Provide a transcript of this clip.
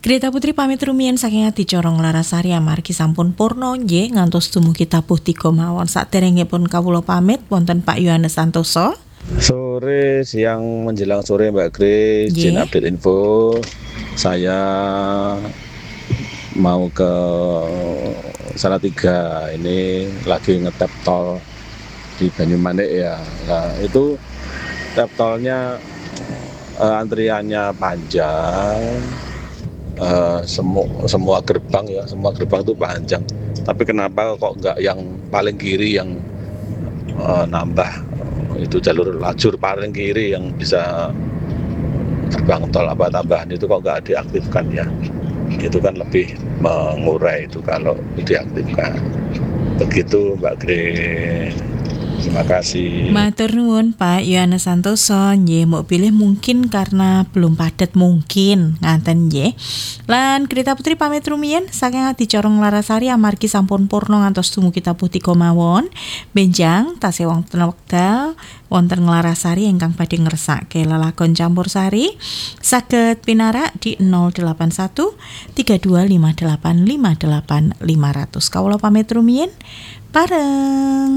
Greta Putri pamit rumiyin saking ati Corong Larasari amargi sampun purna nggih ngantos dumugi tabuh 3 mawon. Saderengipun kawula pamit wonten Pak Yohanes Santoso. Sore, siang menjelang sore Mbak Grace, izin Nggih. update info. Saya mau ke Salatiga, ini lagi ngetap tol di Banyumanik ya. Nah, itu tap tolnya antriannya panjang. Semua gerbang ya, semua gerbang itu panjang. Tapi kenapa kok nggak yang paling kiri yang nambah itu jalur lajur paling kiri yang bisa gerbang tol apa tambahan itu kok nggak diaktifkan ya? Itu kan lebih mengurai itu kalau diaktifkan. Begitu Mbak Grace. Terima kasih. Matur nuwun Pak Yohanes Santoso. Nggih, mbok pilih mungkin karena belum padat mungkin ngaten nggih. Lan Greta Putri pamit rumiyin saking ati Corong Larasari amargi sampun purna ngantos dumugi tabuh 3 mawon. Benjang tasih wonten wekdal wonten Nglarasari ingkang badhe ngersake lelagon campursari saged pinarak di 081 3258 58 500. Kawula pamit rumiyin bareng